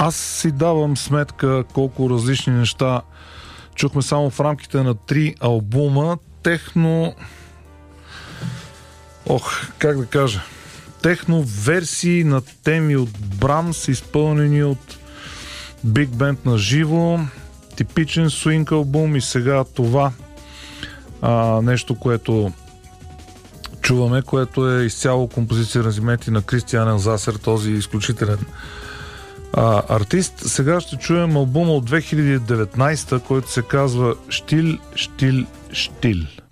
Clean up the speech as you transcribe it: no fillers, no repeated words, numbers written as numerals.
Аз си давам сметка колко различни неща чухме само в рамките на 3 албума. Как да кажа? Техно версии на теми от Брамс, изпълнени от Биг Бенд на живо. Типичен свинг албум и сега това нещо, което чуваме, което е изцяло композиция аранжименти на Кристиан Елзасер, този изключителен артист. Сега ще чуем албума от 2019, който се казва Штил, Штил, Штил.